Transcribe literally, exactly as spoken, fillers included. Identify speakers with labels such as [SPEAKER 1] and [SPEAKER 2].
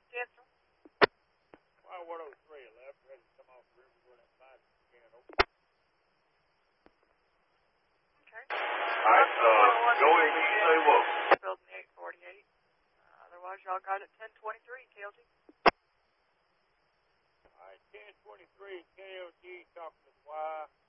[SPEAKER 1] Cancel.
[SPEAKER 2] Y one oh three, left, ready to come off the river, going that side, can open.
[SPEAKER 1] Okay.
[SPEAKER 3] Alright, uh, go ahead and say what?
[SPEAKER 1] Building eight forty-eight. Uh, otherwise, y'all got it ten twenty-three, K L G.
[SPEAKER 2] Alright, ten twenty-three, K L G, talking to the Y.